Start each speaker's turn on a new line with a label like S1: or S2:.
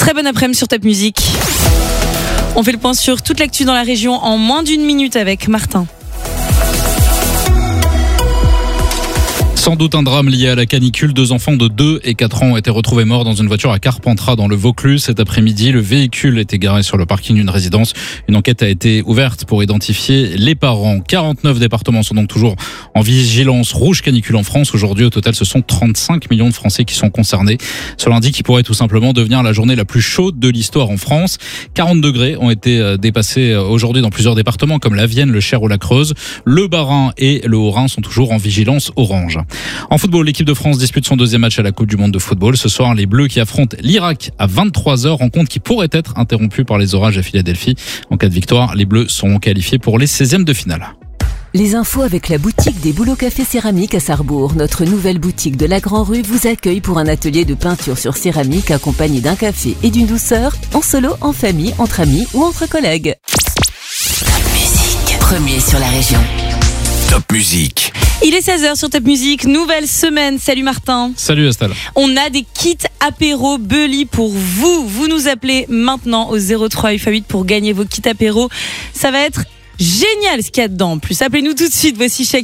S1: Très bon après-midi sur Top Music. On fait le point sur toute l'actu dans la région en moins d'une minute avec Martin.
S2: Sans doute un drame lié à la canicule. 2 enfants de 2 et 4 ans ont été retrouvés morts dans une voiture à Carpentras dans le Vaucluse. Cet après-midi, le véhicule était garé sur le parking d'une résidence. Une enquête a été ouverte pour identifier les parents. 49 départements sont donc toujours en vigilance rouge canicule en France. Aujourd'hui, au total, ce sont 35 millions de Français qui sont concernés. Ce lundi qui pourrait tout simplement devenir la journée la plus chaude de l'histoire en France. 40 degrés ont été dépassés aujourd'hui dans plusieurs départements comme la Vienne, le Cher ou la Creuse. Le Bas-Rhin et le Haut-Rhin sont toujours en vigilance orange. En football, l'équipe de France dispute son 2e match à la Coupe du Monde de football. Ce soir, les Bleus qui affrontent l'Irak à 23h, rencontre qui pourrait être interrompue par les orages à Philadelphie. En cas de victoire, les Bleus seront qualifiés pour les 16e de finale.
S3: Les infos avec la boutique des Bouleaux Café Céramique à Sarrebourg. Notre nouvelle boutique de la Grand Rue vous accueille pour un atelier de peinture sur céramique accompagné d'un café et d'une douceur, en solo, en famille, entre amis ou entre collègues.
S4: Top Music, premier sur la région.
S5: Top Music.
S1: Il est 16h sur Top Music, nouvelle semaine. Salut Martin.
S2: Salut Estelle.
S1: On a des kits apéro Bully pour vous. Vous nous appelez maintenant au 03 8 pour gagner vos kits apéro. Ça va être génial ce qu'il y a dedans. En plus, appelez-nous tout de suite. Voici Shakira.